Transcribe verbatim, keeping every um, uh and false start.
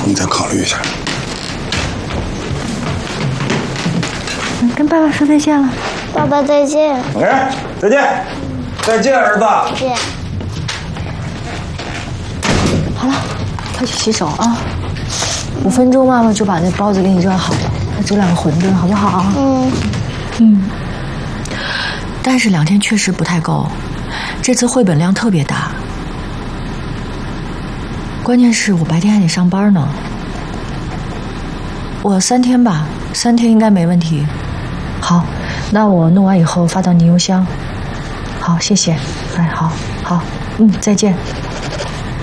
你再考虑一下。 跟爸爸说再见了。 爸爸再见。 哎，再见，再见，儿子。 再见。 好了，快去洗手啊！五分钟，妈妈就把那包子给你热好了。再煮两个馄饨，好不好？ 嗯。 嗯。但是两天确实不太够，这次绘本量特别大。关键是我白天还得上班呢。我三天吧，三天应该没问题。好，那我弄完以后发到你邮箱。好，谢谢。哎，好，好，嗯，再见。